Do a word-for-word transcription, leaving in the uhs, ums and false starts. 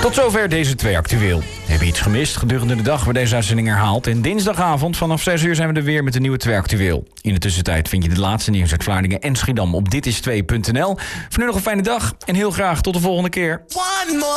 Tot zover deze twee actueel. Heb je iets gemist? Gedurende de dag wordt deze uitzending herhaald. En dinsdagavond vanaf zes uur zijn we er weer met een nieuwe twee actueel. In de tussentijd vind je de laatste nieuws uit Vlaardingen en Schiedam op dit is twee punt n l. Voor nu nog een fijne dag en heel graag tot de volgende keer.